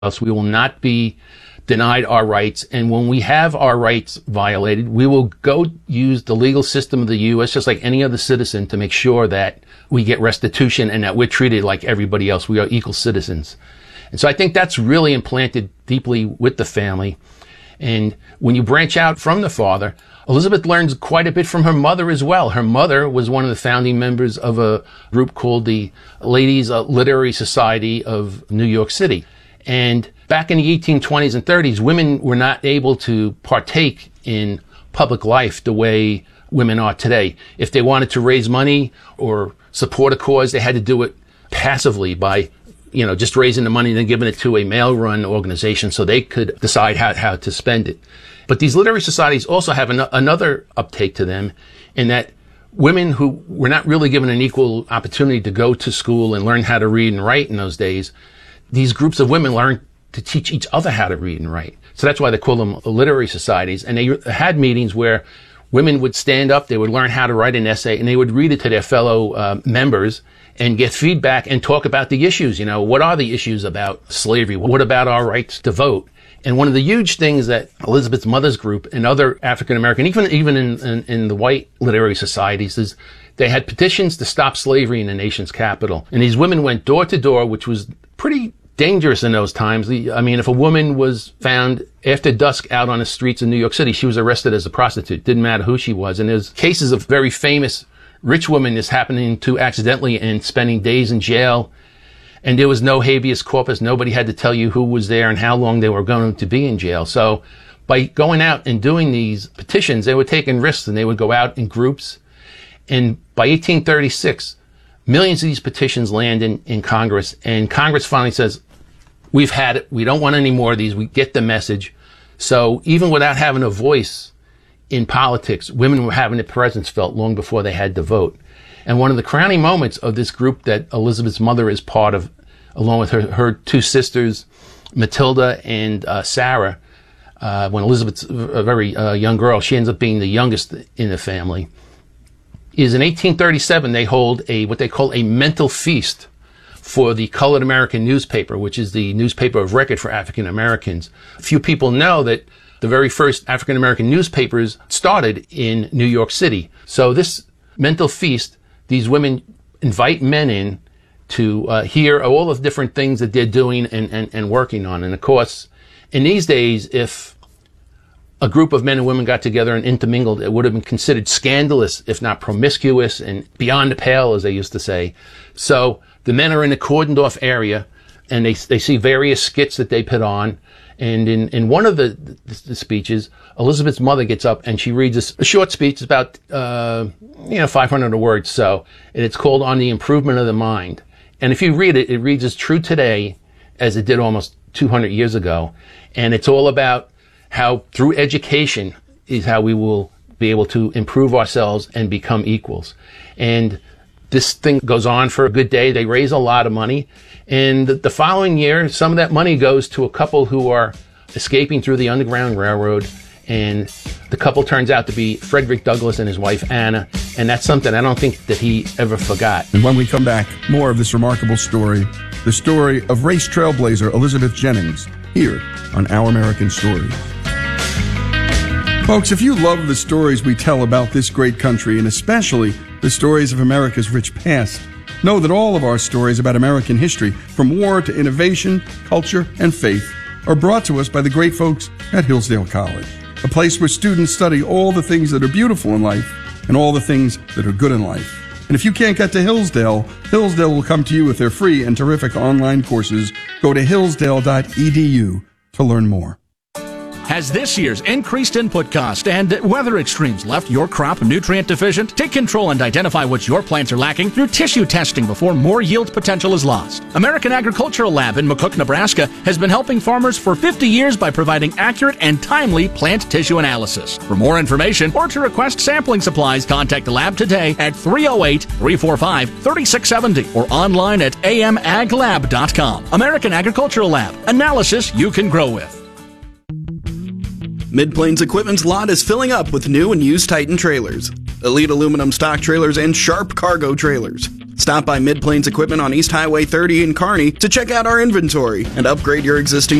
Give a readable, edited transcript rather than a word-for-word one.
else. We will not be denied our rights. And when we have our rights violated, we will go use the legal system of the U.S. just like any other citizen to make sure that we get restitution and that we're treated like everybody else. We are equal citizens. And so I think that's really implanted deeply with the family. And when you branch out from the father, Elizabeth learns quite a bit from her mother as well. Her mother was one of the founding members of a group called the Ladies Literary Society of New York City. And back in the 1820s and 30s, women were not able to partake in public life the way women are today. If they wanted to raise money or support a cause, they had to do it passively by just raising the money and then giving it to a male-run organization so they could decide how to spend it. But these literary societies also have another uptake to them in that women who were not really given an equal opportunity to go to school and learn how to read and write in those days, these groups of women learned to teach each other how to read and write. So that's why they call them literary societies. And they had meetings where women would stand up, they would learn how to write an essay, and they would read it to their fellow members and get feedback and talk about the issues. What are the issues about slavery? What about our rights to vote? And one of the huge things that Elizabeth's mother's group and other African American, even in the white literary societies, is they had petitions to stop slavery in the nation's capital. And these women went door to door, which was pretty dangerous in those times. If a woman was found after dusk out on the streets of New York City, she was arrested as a prostitute. Didn't matter who she was. And there's cases of very famous rich women this happening to accidentally and spending days in jail. And there was no habeas corpus. Nobody had to tell you who was there and how long they were going to be in jail. So by going out and doing these petitions, they were taking risks, and they would go out in groups. And by 1836, millions of these petitions land in Congress. And Congress finally says, we've had it. We don't want any more of these. We get the message. So even without having a voice in politics, women were having a presence felt long before they had to vote. And one of the crowning moments of this group that Elizabeth's mother is part of, along with her two sisters, Matilda and Sarah, when Elizabeth's a very young girl, she ends up being the youngest in the family, is in 1837 they hold what they call a mental feast for the Colored American newspaper, which is the newspaper of record for African Americans. Few people know that the very first African American newspapers started in New York City. So this mental feast, these women invite men in to hear all the different things that they're doing and working on. And of course, in these days, if a group of men and women got together and intermingled, it would have been considered scandalous, if not promiscuous, and beyond the pale, as they used to say. So the men are in a cordoned off area, and they see various skits that they put on. And in one of the speeches, Elizabeth's mother gets up and she reads a short speech. It's about 500 words. So, and it's called "On the Improvement of the Mind." And if you read it, it reads as true today as it did almost 200 years ago. And it's all about how through education is how we will be able to improve ourselves and become equals. And this thing goes on for a good day. They raise a lot of money. And the following year, some of that money goes to a couple who are escaping through the Underground Railroad. And the couple turns out to be Frederick Douglass and his wife, Anna. And that's something I don't think that he ever forgot. And when we come back, more of this remarkable story, the story of race trailblazer Elizabeth Jennings, here on Our American Stories. Folks, if you love the stories we tell about this great country, and especially the stories of America's rich past, know that all of our stories about American history, from war to innovation, culture, and faith, are brought to us by the great folks at Hillsdale College, a place where students study all the things that are beautiful in life and all the things that are good in life. And if you can't get to Hillsdale, Hillsdale will come to you with their free and terrific online courses. Go to hillsdale.edu to learn more. Has this year's increased input cost and weather extremes left your crop nutrient deficient? Take control and identify what your plants are lacking through tissue testing before more yield potential is lost. American Agricultural Lab in McCook, Nebraska has been helping farmers for 50 years by providing accurate and timely plant tissue analysis. For more information or to request sampling supplies, contact the lab today at 308-345-3670 or online at amaglab.com. American Agricultural Lab. Analysis you can grow with. Mid-Plains Equipment's lot is filling up with new and used Titan trailers, Elite aluminum stock trailers, and Sharp cargo trailers. Stop Stop by Mid-Plains Equipment on East Highway 30 in Kearney to check out our inventory and upgrade your existing